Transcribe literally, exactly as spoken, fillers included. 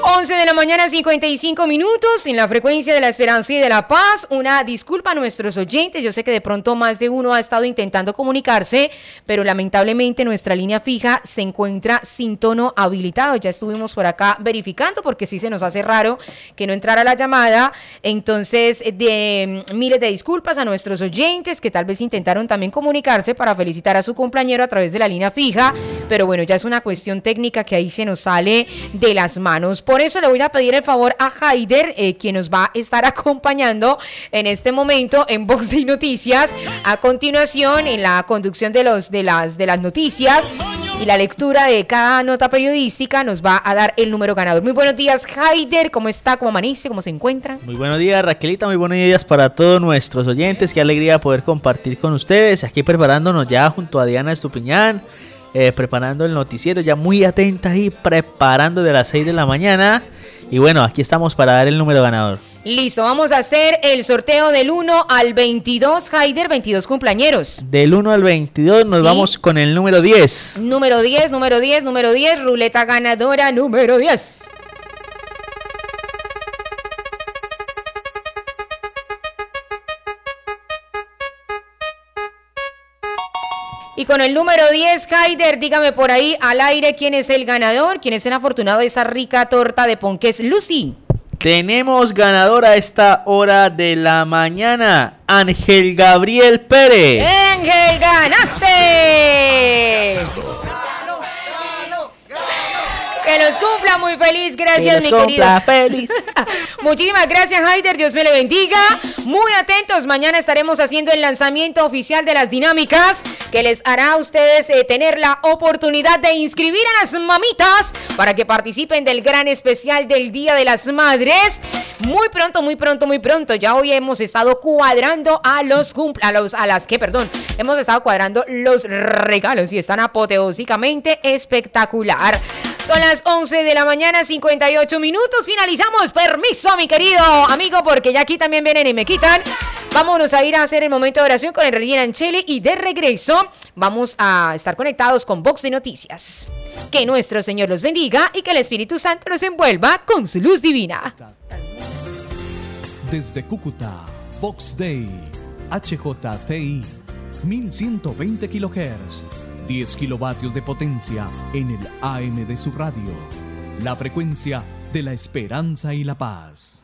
once de la mañana, cincuenta y cinco minutos, en la frecuencia de la esperanza y de la paz. Una disculpa a nuestros oyentes, yo sé que de pronto más de uno ha estado intentando comunicarse, pero lamentablemente nuestra línea fija se encuentra sin tono habilitado. Ya estuvimos por acá verificando porque sí se nos hace raro que no entrara la llamada. Entonces, de miles de disculpas a nuestros oyentes que tal vez intentaron también comunicarse para felicitar a su cumpleañero a través de la línea fija, pero bueno, ya es una cuestión técnica que ahí se nos sale de las manos. Por eso le voy a pedir el favor a Haider, eh, quien nos va a estar acompañando en este momento en Vox de Noticias. A continuación, en la conducción de, los, de, las, de las noticias y la lectura de cada nota periodística, nos va a dar el número ganador. Muy buenos días, Haider. ¿Cómo está? ¿Cómo amanece? ¿Cómo se encuentra? Muy buenos días, Raquelita. Muy buenos días para todos nuestros oyentes. Qué alegría poder compartir con ustedes. Aquí preparándonos ya junto a Diana Estupiñán. Eh, preparando el noticiero, ya muy atenta y preparando de las seis de la mañana. Y bueno, aquí estamos para dar el número ganador. Listo, vamos a hacer el sorteo del uno al veintidós, Haider, veintidós cumpleañeros. Del uno al veintidós nos ¿Sí? vamos con el número diez. Número diez, número diez, número diez, ruleta ganadora número diez. Y con el número diez, Haider, dígame por ahí al aire quién es el ganador, quién es el afortunado de esa rica torta de ponqués, Lucy. Tenemos ganador a esta hora de la mañana, Ángel Gabriel Pérez. ¡Ángel, ganaste! Que los cumpla muy feliz, gracias mi querido. Feliz. Muchísimas gracias, Haider, Dios me le bendiga. Muy atentos, mañana estaremos haciendo el lanzamiento oficial de las dinámicas que les hará a ustedes eh, tener la oportunidad de inscribir a las mamitas para que participen del gran especial del Día de las Madres. Muy pronto, muy pronto, muy pronto. Ya hoy hemos estado cuadrando a los cumpl- a los a las que, perdón, hemos estado cuadrando los regalos y están apoteósicamente espectacular. Son las once de la mañana, cincuenta y ocho minutos. Finalizamos. Permiso, mi querido amigo, porque ya aquí también vienen y me quitan. Vámonos a ir a hacer el momento de oración con el Regina Ancheli y de regreso vamos a estar conectados con Vox de Noticias. Que nuestro Señor los bendiga y que el Espíritu Santo los envuelva con su luz divina. Desde Cúcuta, Vox Day, H J T I, mil ciento veinte kilohertz. diez kilovatios de potencia en el A M de su radio. La frecuencia de la esperanza y la paz.